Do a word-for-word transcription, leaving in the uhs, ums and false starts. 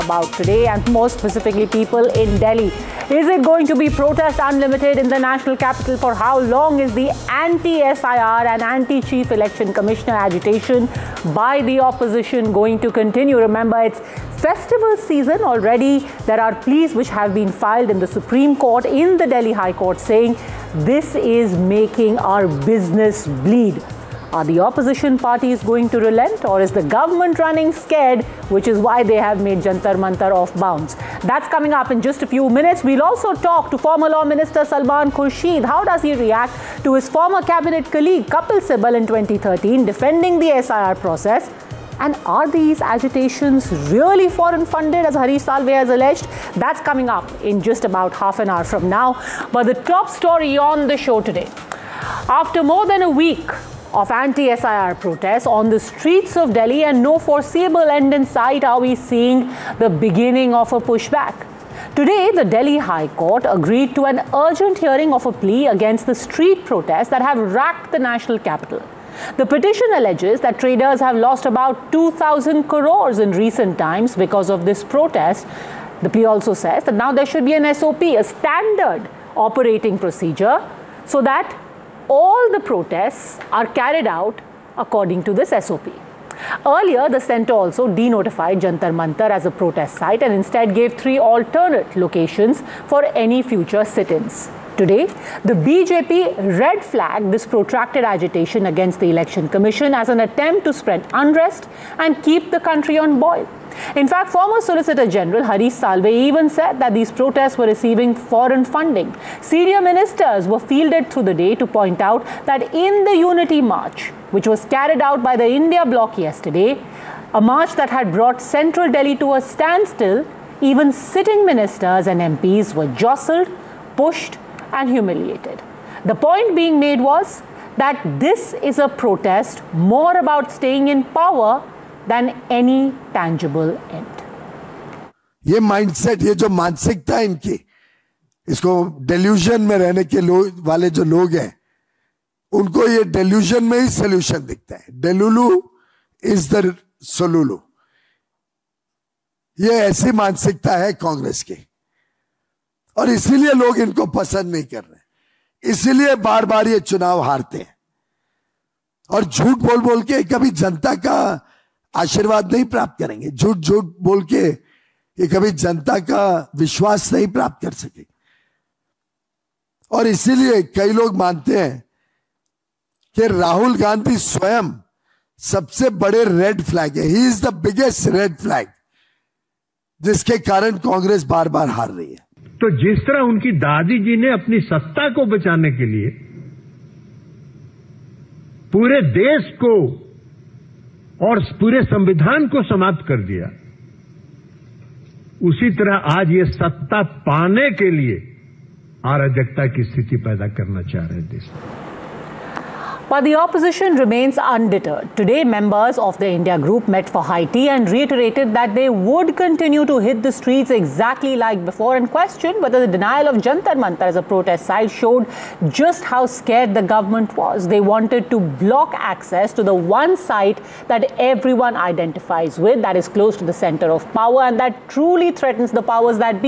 About today, and more specifically people in Delhi. Is it going to be protest unlimited in the national capital? For how long is the anti-S I R and anti-Chief Election Commissioner agitation by the opposition going to continue? Remember, it's festival season already. There are pleas which have been filed in the Supreme Court, in the Delhi High Court, saying this is making our business bleed. Are the opposition parties going to relent, or is the government running scared, which is why they have made Jantar Mantar off bounds? That's coming up in just a few minutes. We'll also talk to former Law Minister Salman Khurshid. How does he react to his former cabinet colleague Kapil Sibal in twenty thirteen defending the S I R process? And are these agitations really foreign funded, as Harish Salve has alleged? That's coming up in just about half an hour from now. But the top story on the show today: after more than a week of anti-S I R protests on the streets of Delhi and no foreseeable end in sight, are we seeing the beginning of a pushback? Today, the Delhi High Court agreed to an urgent hearing of a plea against the street protests that have racked the national capital. The petition alleges that traders have lost about two thousand crores in recent times because of this protest. The plea also says that now there should be an S O P, a standard operating procedure, so that all the protests are carried out according to this S O P. Earlier, the centre also denotified Jantar Mantar as a protest site and instead gave three alternate locations for any future sit-ins. Today, the B J P red flagged this protracted agitation against the Election Commission as an attempt to spread unrest and keep the country on boil. In fact, former Solicitor General Harish Salve even said that these protests were receiving foreign funding. Senior ministers were fielded through the day to point out that in the Unity March, which was carried out by the India Bloc yesterday, a march that had brought central Delhi to a standstill, even sitting ministers and M Ps were jostled, pushed and humiliated. The point being made was that this is a protest more about staying in power than any tangible end. ये mindset, ये जो मानसिकता है इनकी, इसको delusion में रहने के लोग वाले जो लोग हैं, उनको ये डेल्यूजन में ही सोल्यूशन दिखता है. डेलुलू इज द सोलुलू. ये ऐसी मानसिकता है कांग्रेस की, और इसीलिए लोग इनको पसंद नहीं कर रहे. इसीलिए बार बार ये चुनाव हारते हैं और झूठ बोल बोल के कभी जनता का आशीर्वाद नहीं प्राप्त करेंगे. झूठ झूठ बोल के ये कभी जनता का विश्वास नहीं प्राप्त कर सकेंगे. और इसीलिए कई लोग मानते हैं कि राहुल गांधी स्वयं सबसे बड़े रेड फ्लैग है. He is the biggest red flag, जिसके कारण कांग्रेस बार बार हार रही है. तो जिस तरह उनकी दादी जी ने अपनी सत्ता को बचाने के लिए पूरे देश को और पूरे संविधान को समाप्त कर दिया, उसी तरह आज ये सत्ता पाने के लिए अराजकता की स्थिति पैदा करना चाह रहे हैं देश में. But the opposition remains undeterred. Today, members of the India Group met for high tea and reiterated that they would continue to hit the streets exactly like before, and questioned whether the denial of Jantar Mantar as a protest site showed just how scared the government was. They wanted to block access to the one site that everyone identifies with, that is close to the center of power and that truly threatens the powers that be.